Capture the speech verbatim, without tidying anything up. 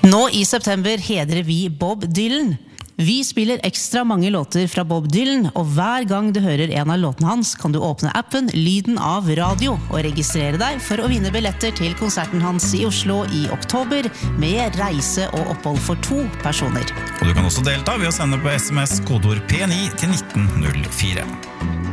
Nå i september hedrer vi Bob Dylan. Vi spiller ekstra mange låter fra Bob Dylan, og hver gang du hører en av låtene hans, kan du åpne appen Lyden av Radio og registrere deg for å vinne billetter til konserten hans i Oslo i oktober, med reise og opphold for to personer. Og du kan også delta ved å sende på sms kodeord P ni til nitten null fire.